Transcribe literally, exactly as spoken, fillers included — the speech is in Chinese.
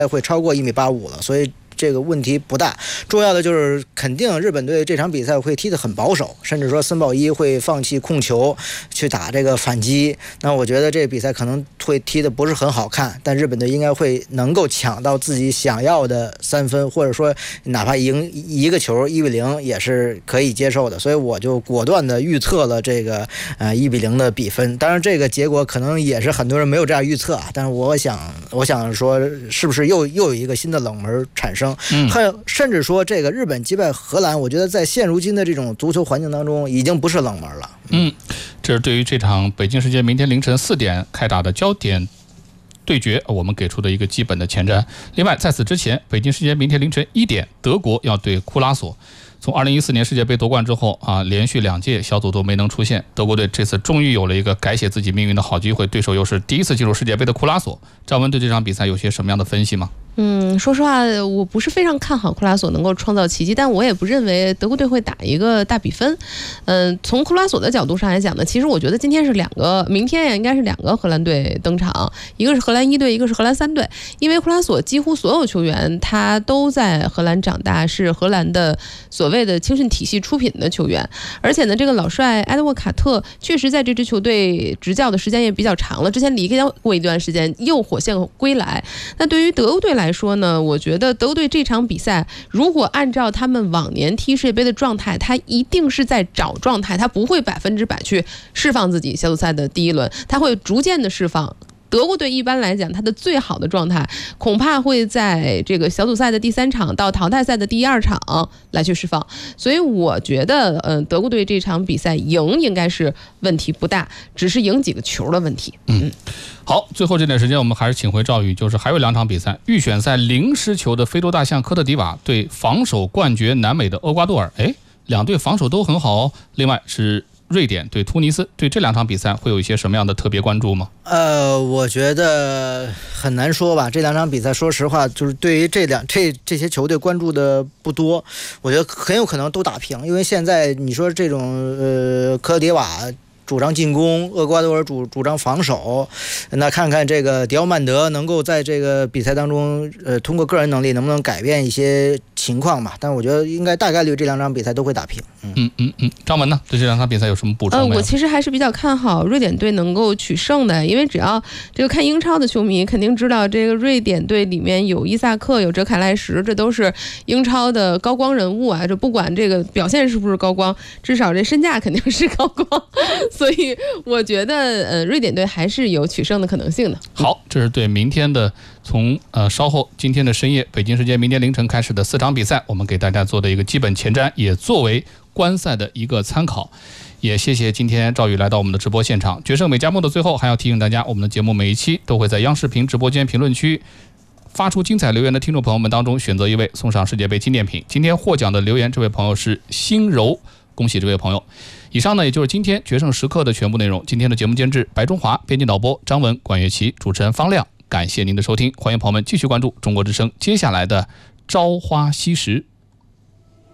会超过一米八五了，所以这个问题不大。重要的就是肯定日本队这场比赛会踢得很保守，甚至说森保一会放弃控球去打这个反击。那我觉得这个比赛可能会踢得不是很好看，但日本队应该会能够抢到自己想要的三分，或者说哪怕赢一个球一比零也是可以接受的。所以我就果断的预测了这个呃一比零的比分。当然这个结果可能也是很多人没有这样预测啊，但是我想我想说是不是又又有一个新的冷门产生。 嗯， 甚至说这个日本击败荷兰，我觉得在现如今的这种足球环境当中已经不是冷门了。 嗯，这是对于这场北京时间明天凌晨四点开打的焦点对决我们给出的一个基本的前瞻。另外在此之前，北京时间明天凌晨一点，德国要对库拉索。从二零一四年世界杯夺冠之后啊，连续两届小组都没能出现，德国队这次终于有了一个改写自己命运的好机会，对手又是第一次进入世界杯的库拉索。张文对这场比赛有些什么样的分析吗？ 嗯，说实话，我不是非常看好库拉索能够创造奇迹，但我也不认为德国队会打一个大比分。嗯，从库拉索的角度上来讲呢，其实我觉得今天是两个，明天也应该是两个荷兰队登场，一个是荷兰一队，一个是荷兰三队。因为库拉索几乎所有球员他都在荷兰长大，是荷兰的所谓的青训体系出品的球员，而且呢，这个老帅埃德沃卡特确实在这支球队执教的时间也比较长了，之前离开过一段时间，又火线归来。那对于德国队来来说呢，我觉得德国队这场比赛如果按照他们往年踢世界杯的状态，他一定是在找状态，他不会百分之百去释放自己小组赛的第一轮，他会逐渐的释放。德国队一般来讲，他的最好的状态恐怕会在这个小组赛的第三场到淘汰赛的第二场来去释放，所以我觉得，嗯、呃，德国队这场比赛赢应该是问题不大，只是赢几个球的问题。 嗯，好，最后这点时间我们还是请回赵宇，就是还有两场比赛，预选赛零失球的非洲大象科特迪瓦对防守冠绝南美的厄瓜多尔，哎，两队防守都很好哦。另外是瑞典对突尼斯，对这两场比赛会有一些什么样的特别关注吗？ 呃，我觉得很难说吧。这两场比赛，说实话，就是对于这两这这些球队关注的不多，我觉得很有可能都打平，因为现在你说这种呃科特迪瓦主张进攻，厄瓜多尔主主张防守，那看看这个迪奥曼德能够在这个比赛当中，呃，通过个人能力能不能改变一些情况吧。但我觉得应该大概率这两场比赛都会打平。 嗯嗯嗯嗯，张文呢？对这两场比赛有什么补充没有？ 呃，我其实还是比较看好瑞典队能够取胜的，因为只要这个看英超的球迷肯定知道，这个瑞典队里面有伊萨克、有哲凯莱什，这都是英超的高光人物啊。这不管这个表现是不是高光，至少这身价肯定是高光。所以我觉得，呃，瑞典队还是有取胜的可能性的。 好，这是对明天的，从呃稍后今天的深夜，北京时间明天凌晨开始的四场比赛，我们给大家做的一个基本前瞻，也作为观赛的一个参考。也谢谢今天赵宇来到我们的直播现场。决胜美加墨的最后，还要提醒大家，我们的节目每一期都会在央视频直播间评论区发出精彩留言的听众朋友们当中选择一位送上世界杯纪念品。今天获奖的留言，这位朋友是星柔，恭喜这位朋友。以上呢，也就是今天决胜时刻的全部内容。今天的节目监制白中华，编辑导播张文、管乐琪，主持人方亮。感谢您的收听，欢迎朋友们继续关注中国之声接下来的朝花夕拾。